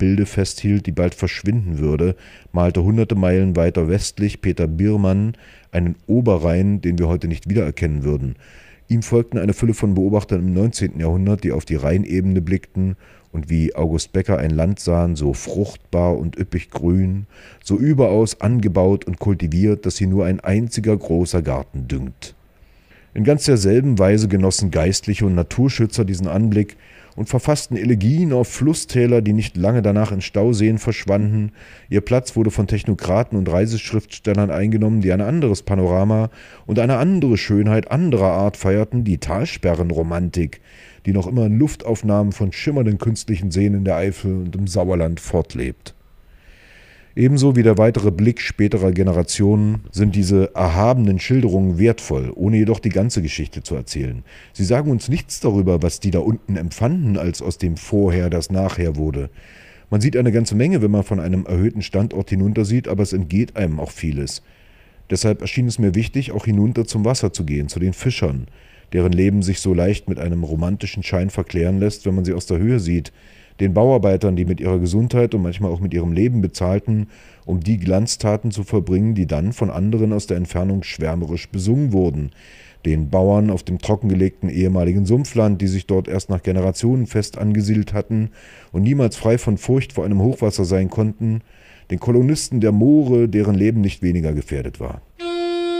Bilde festhielt, die bald verschwinden würde, malte hunderte Meilen weiter westlich Peter Biermann einen Oberrhein, den wir heute nicht wiedererkennen würden. Ihm folgten eine Fülle von Beobachtern im 19. Jahrhundert, die auf die Rheinebene blickten und wie August Becker ein Land sahen, so fruchtbar und üppig grün, so überaus angebaut und kultiviert, dass sie nur ein einziger großer Garten düngt. In ganz derselben Weise genossen Geistliche und Naturschützer diesen Anblick und verfassten Elegien auf Flusstäler, die nicht lange danach in Stauseen verschwanden. Ihr Platz wurde von Technokraten und Reiseschriftstellern eingenommen, die ein anderes Panorama und eine andere Schönheit anderer Art feierten, die Talsperrenromantik, die noch immer in Luftaufnahmen von schimmernden künstlichen Seen in der Eifel und im Sauerland fortlebt. Ebenso wie der weitere Blick späterer Generationen sind diese erhabenen Schilderungen wertvoll, ohne jedoch die ganze Geschichte zu erzählen. Sie sagen uns nichts darüber, was die da unten empfanden, als aus dem Vorher das Nachher wurde. Man sieht eine ganze Menge, wenn man von einem erhöhten Standort hinuntersieht, aber es entgeht einem auch vieles. Deshalb erschien es mir wichtig, auch hinunter zum Wasser zu gehen, zu den Fischern, deren Leben sich so leicht mit einem romantischen Schein verklären lässt, wenn man sie aus der Höhe sieht, den Bauarbeitern, die mit ihrer Gesundheit und manchmal auch mit ihrem Leben bezahlten, um die Glanztaten zu vollbringen, die dann von anderen aus der Entfernung schwärmerisch besungen wurden, den Bauern auf dem trockengelegten ehemaligen Sumpfland, die sich dort erst nach Generationen fest angesiedelt hatten und niemals frei von Furcht vor einem Hochwasser sein konnten, den Kolonisten der Moore, deren Leben nicht weniger gefährdet war.